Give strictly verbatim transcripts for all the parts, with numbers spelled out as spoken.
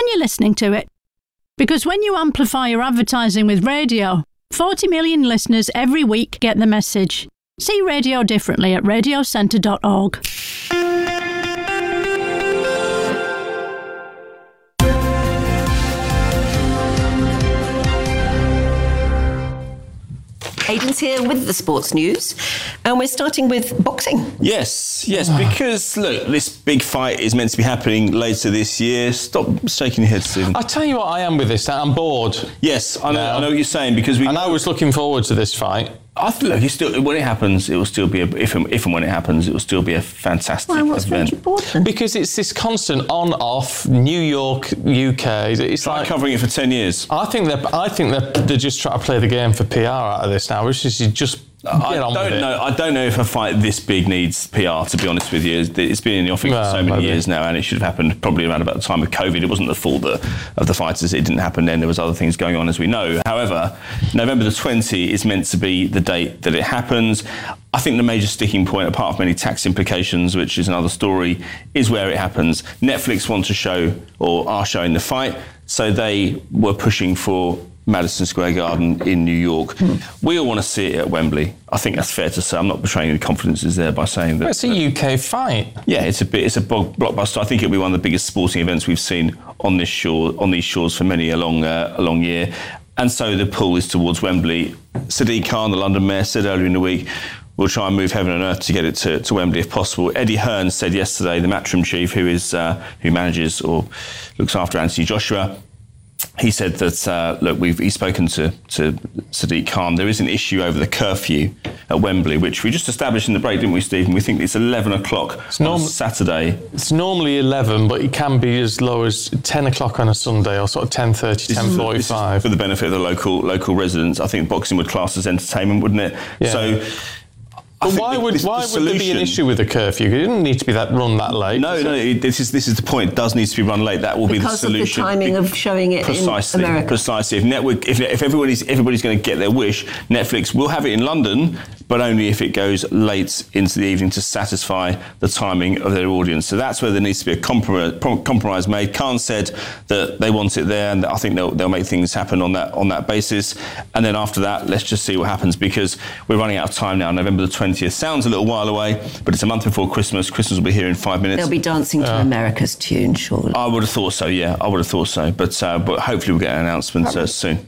Continue listening to it. Because when you amplify your advertising with radio, forty million listeners every week get the message. See radio differently at radio centre dot org. Aidan's here with the sports news, and we're starting with boxing. Yes, yes, because, look, this big fight is meant to be happening later this year. Stop shaking your head, Stephen. I tell you what, I am with this. I'm bored. Yes, I know, I know what you're saying, because we... And I was looking forward to this fight. I feel like it's still, when it happens, it will still be, a, if, and, if and when it happens, it will still be a fantastic Why, what's event. made you bored then? Because it's this constant on-off, New York, U K. It's Try like covering it for ten years. I think they're, I think they're, they're just trying to play the game for P R out of this now, which is just I get on don't with it. know. I don't know if a fight this big needs P R. To be honest with you, it's been in the offing Well, for so many maybe. years now, and it should have happened probably around about the time of COVID. It wasn't the fault of the, of the fighters. It didn't happen then. There was other things going on, as we know. However, November the twentieth is meant to be the date that it happens. I think the major sticking point, apart from any tax implications, which is another story, is where it happens. Netflix want to show, or are showing the fight, so they were pushing for Madison Square Garden in New York. Mm. We all want to see it at Wembley. I think that's fair to say. I'm not betraying any confidences there by saying that. Well, it's a U K fight. Yeah, it's a bit. It's a blockbuster. I think it'll be one of the biggest sporting events we've seen on this shore, on these shores for many a long, uh, a long year. And so the pull is towards Wembley. Sadiq Khan, the London mayor, said earlier in the week, we'll try and move heaven and earth to get it to, to Wembley if possible. Eddie Hearn said yesterday, the Matchroom chief, who is uh, who manages or looks after Anthony Joshua, he said that, uh, look, we've he's spoken to, to Sadiq Khan. There is an issue over the curfew at Wembley, which we just established in the break, didn't we, Stephen? We think it's eleven o'clock it's norm- on Saturday. It's normally eleven, but it can be as low as ten o'clock on a Sunday, or sort of ten thirty, ten forty-five. For the benefit of the local local residents, I think boxing would class as entertainment, wouldn't it? Yeah. So. But why the, would the, why the would there be an issue with the curfew? It didn't need to be that run that late. No, no. It, this is this is the point. It does need to be run late. That will because be the solution. Because of the timing of showing it precisely, in America. Precisely. If network, if, if everybody's everybody's going to get their wish, Netflix will have it in London, but only if it goes late into the evening to satisfy the timing of their audience. So that's where there needs to be a compromise, compromise made. Khan said that they want it there, and I think they'll they'll make things happen on that on that basis. And then after that, let's just see what happens, because we're running out of time now. November the twentieth sounds a little while away, but it's a month before Christmas. Christmas will be here in five minutes. They'll be dancing to uh, America's tune, surely. I would have thought so, yeah. I would have thought so. But uh, but hopefully we'll get an announcement uh, soon.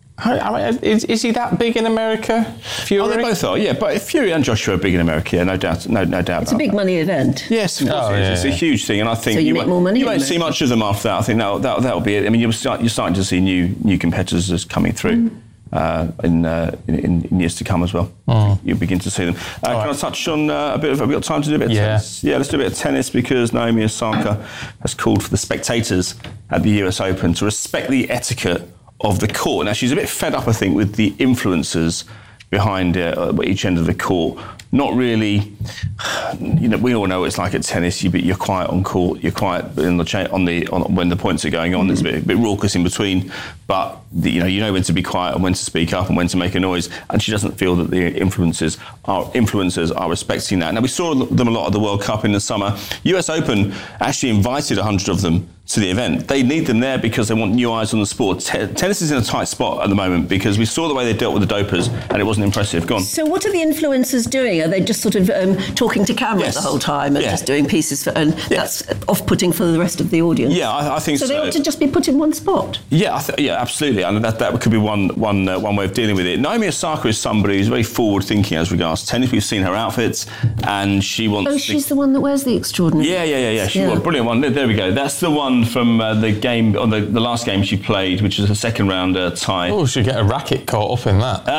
I mean, is, is he that big in America, Fury? Oh, they both are, yeah. But Fury and Joshua are big in America, yeah, no doubt, no, no doubt. It's a big that. money event. Yes, of course oh, it is. Yeah, it's yeah. a huge thing, and I think so you, you make won't, more money. You won't see much of them after that. I think that that that'll be it. I mean, you're start, you're starting to see new new competitors coming through. Mm. Uh, in, uh, in in years to come as well, mm. you'll begin to see them. Uh, can right. I touch on uh, a bit of? Have we got time to do a bit of yeah. tennis? Yeah, let's do a bit of tennis, because Naomi Osaka has called for the spectators at the U S Open to respect the etiquette of the court. Now, she's a bit fed up, I think, with the influencers behind uh, each end of the court. Not really, you know, we all know what it's like at tennis. You, you're quiet on court, you're quiet in the cha- on the on, when the points are going on. There's a bit, a bit raucous in between, but the, you know, you know when to be quiet and when to speak up and when to make a noise. And she doesn't feel that the influencers are influencers are respecting that. Now, we saw them a lot at the World Cup in the summer. U S Open actually invited a hundred of them to the event. They need them there because they want new eyes on the sport. T- tennis is in a tight spot at the moment because we saw the way they dealt with the dopers and it wasn't impressive. Go on. So what are the influencers doing? Are they just sort of um, talking to cameras yes. the whole time and yeah. just doing pieces for, and yeah. that's off-putting for the rest of the audience? Yeah, I, I think so. So they ought to just be put in one spot? Yeah, I th- yeah, absolutely. And that, that could be one one uh, one way of dealing with it. Naomi Osaka is somebody who's very forward-thinking as regards tennis. We've seen her outfits and she wants... Oh, she's the, the one that wears the extraordinary... Yeah, yeah, yeah, yeah. She yeah. was a brilliant one. There, there we go. That's the one from uh, the game, or the, the last game she played, which was a second round uh, tie. Oh, she'd get a racket caught up in that.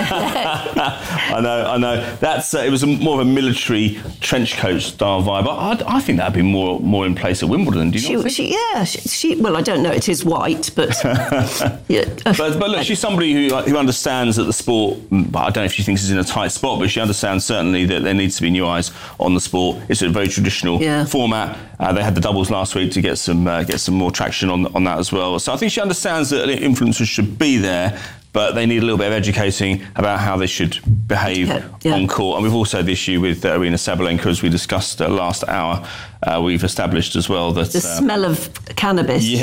I know, I know. That's uh, it was a, more of a military trench coat style vibe. I, I think that'd be more more in place at Wimbledon. Do you she, not think? She, yeah, she, she. Well, I don't know. It is white, but yeah. But, but look, she's somebody who who understands that the sport. I don't know if she thinks it's in a tight spot, but she understands certainly that there needs to be new eyes on the sport. It's a very traditional yeah. format. Uh, they had the doubles last week to get some uh, get some more traction on on that as well. So I think she understands that influencers should be there, but they need a little bit of educating about how they should behave yeah, yeah. on court. And we've also had the issue with uh, Arina Sabalenka, as we discussed uh, last hour. Uh, we've established as well that... The uh, smell of cannabis. Yeah,